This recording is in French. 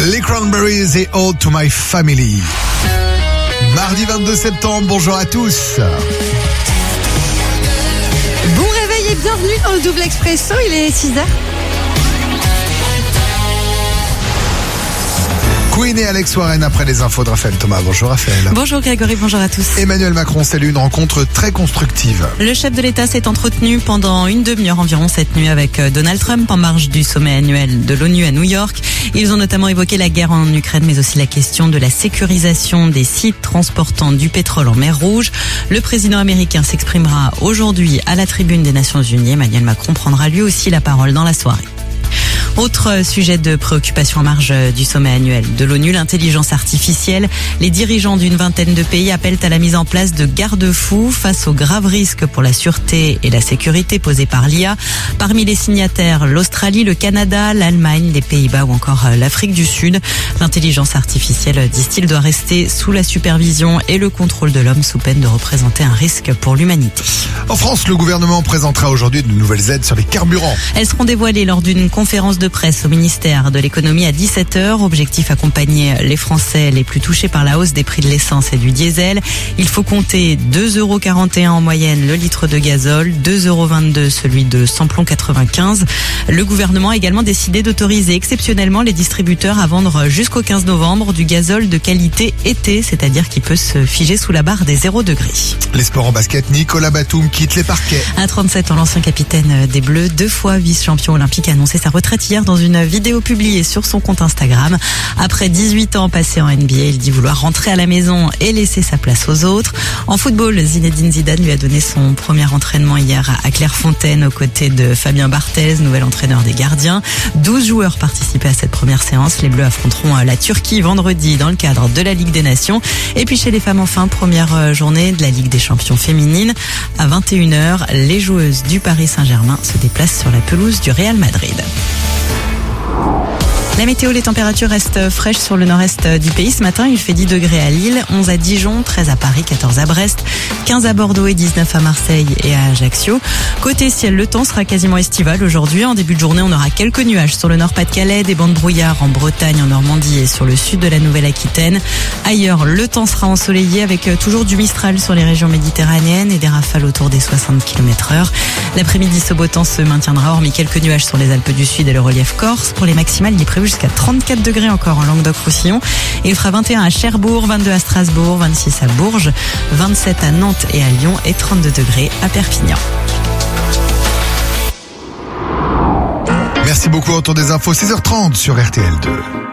Les Cranberries et All to My Family. Mardi 22 septembre, bonjour à tous. Bon réveil et bienvenue dans le Double Expresso, il est 6h. Queen et Alex Warren après les infos de Raphaël Thomas. Bonjour Raphaël. Bonjour Grégory, bonjour à tous. Emmanuel Macron salue une rencontre très constructive. Le chef de l'État s'est entretenu pendant une demi-heure environ cette nuit avec Donald Trump en marge du sommet annuel de l'ONU à New York. Ils ont notamment évoqué la guerre en Ukraine, mais aussi la question de la sécurisation des sites transportant du pétrole en mer Rouge. Le président américain s'exprimera aujourd'hui à la tribune des Nations Unies. Emmanuel Macron prendra lui aussi la parole dans la soirée. Autre sujet de préoccupation en marge du sommet annuel de l'ONU, l'intelligence artificielle. Les dirigeants d'une vingtaine de pays appellent à la mise en place de garde-fous face aux graves risques pour la sûreté et la sécurité posés par l'IA. Parmi les signataires, l'Australie, le Canada, l'Allemagne, les Pays-Bas ou encore l'Afrique du Sud. L'intelligence artificielle, disent-ils, doit rester sous la supervision et le contrôle de l'homme sous peine de représenter un risque pour l'humanité. En France, le gouvernement présentera aujourd'hui de nouvelles aides sur les carburants. Elles seront dévoilées lors d'une conférence de presse au ministère de l'économie à 17h. Objectif, accompagner les Français les plus touchés par la hausse des prix de l'essence et du diesel. Il faut compter 2,41 € en moyenne le litre de gazole, 2,22 € celui de samplon 95. Le gouvernement a également décidé d'autoriser exceptionnellement les distributeurs à vendre jusqu'au 15 novembre du gazole de qualité été, c'est-à-dire qui peut se figer sous la barre des 0 degrés. Les sports en basket, Nicolas Batum quitte les parquets. À 37 ans, l'ancien capitaine des Bleus, 2 fois vice-champion olympique, a annoncé sa retraite hier dans une vidéo publiée sur son compte Instagram. Après 18 ans passés en NBA, il dit vouloir rentrer à la maison et laisser sa place aux autres. En football, Zinedine Zidane lui a donné son premier entraînement hier à Clairefontaine aux côtés de Fabien Barthez, nouvel entraîneur des gardiens. 12 joueurs participaient à cette première séance. Les Bleus affronteront la Turquie vendredi dans le cadre de la Ligue des Nations. Et puis chez les femmes, enfin, première journée de la Ligue des Champions féminines. À 21h, les joueuses du Paris Saint-Germain se déplacent sur la pelouse du Real Madrid. La météo, les températures restent fraîches sur le nord-est du pays. Ce matin, il fait 10 degrés à Lille, 11 à Dijon, 13 à Paris, 14 à Brest, 15 à Bordeaux et 19 à Marseille et à Ajaccio. Côté ciel, le temps sera quasiment estival aujourd'hui. En début de journée, on aura quelques nuages sur le Nord-Pas-de-Calais, des bancs de brouillard en Bretagne, en Normandie et sur le sud de la Nouvelle-Aquitaine. Ailleurs, le temps sera ensoleillé avec toujours du Mistral sur les régions méditerranéennes et des rafales autour des 60 km/h. L'après-midi, ce beau temps se maintiendra, hormis quelques nuages sur les Alpes du Sud et le relief corse. Pour les maximales, il est prévu jusqu'à 34 degrés encore en Languedoc-Roussillon. Et il fera 21 à Cherbourg, 22 à Strasbourg, 26 à Bourges, 27 à Nantes et à Lyon et 32 degrés à Perpignan. Merci beaucoup, autour des infos, 6h30 sur RTL2.